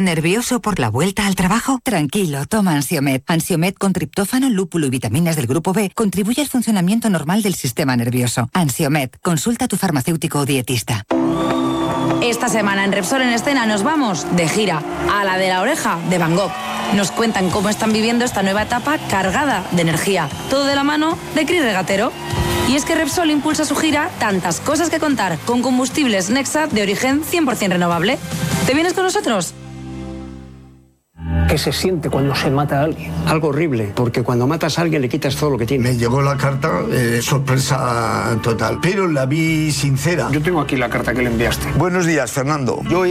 ¿Nervioso por la vuelta al trabajo? Tranquilo, toma Ansiomed. Ansiomed con triptófano, lúpulo y vitaminas del grupo B contribuye al funcionamiento normal del sistema nervioso. Ansiomed, consulta a tu farmacéutico o dietista. Esta semana en Repsol en Escena nos vamos de gira a la de la oreja de Van Gogh. Nos cuentan cómo están viviendo esta nueva etapa cargada de energía. Todo de la mano de Cris Regatero. Y es que Repsol impulsa su gira Tantas cosas que contar con combustibles Nexa de origen 100% renovable. ¿Te vienes con nosotros? ¿Qué se siente cuando se mata a alguien? Algo horrible, porque cuando matas a alguien le quitas todo lo que tiene. Me llegó la carta, sorpresa total, pero la vi sincera. Yo tengo aquí la carta que le enviaste. Buenos días, Fernando. Yo